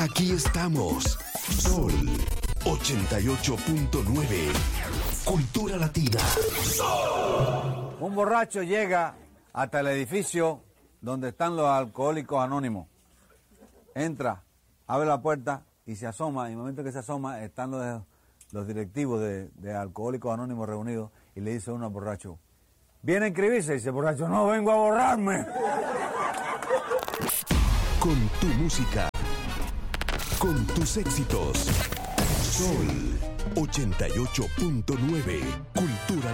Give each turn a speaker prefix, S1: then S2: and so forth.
S1: Aquí estamos. Sol 88.9. Cultura Latina.
S2: Un borracho llega hasta el edificio donde están los alcohólicos anónimos. Entra, abre la puerta y se asoma. Y en el momento que se asoma están los directivos de Alcohólicos Anónimos reunidos y le dice uno al borracho: ¿viene a inscribirse? Y dice el borracho: no, vengo a borrarme.
S1: Con tu música, con tus éxitos. Sol 88.9. Cultura